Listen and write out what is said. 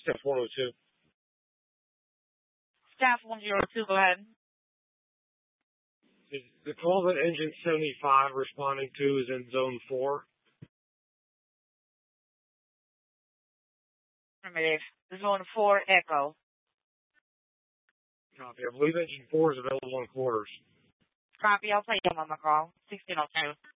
Steph 102. Staff 102, go ahead. Is the call that engine 75 responding to is in zone 4? Affirmative. Zone 4, Echo. Copy. I believe engine 4 is available in quarters. Copy. I'll play him on the call. 1602.